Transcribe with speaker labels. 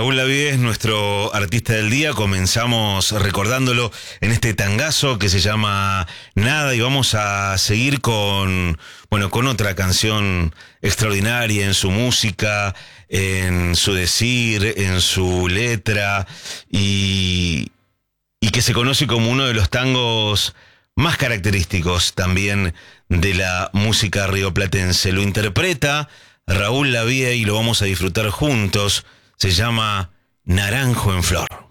Speaker 1: Raúl Lavie es nuestro artista del día. Comenzamos recordándolo en este tangazo que se llama Nada y vamos a seguir con otra canción extraordinaria en su música, en su decir, en su letra y que se conoce como uno de los tangos más característicos también de la música rioplatense. Lo interpreta Raúl Lavie y lo vamos a disfrutar juntos. Se llama Naranjo en Flor.